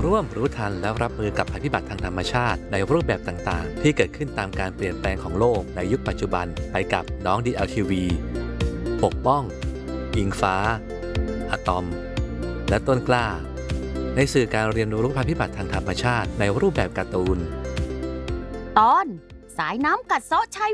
ร่วมรู้ทันและรับมือกับภัยพิบัติทางธรรมชาติในรูปแบบต่างๆที่เกิดขึ้นตามการเปลี่ยนแปลงของโลกในยุคปัจจุบันไปกับน้อง DLTV ปกป้องอิงฟ้าอะตอมและต้นกล้าในสื่อการเรียนรู้ภัยพิบัติทางธรรมชาติในรูปแบบการ์ตูนตอนสายน้ำกัดเซาะชาย